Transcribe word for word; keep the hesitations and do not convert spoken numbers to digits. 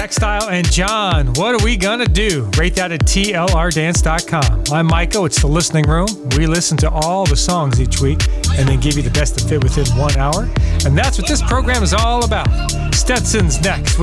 Style and John, what are we gonna do? Rate that at T L R dance dot com. I'm Michael, it's the listening room. We listen to all the songs each week and then give you the best that fit within one hour. And that's what this program is all about. Stetson's next.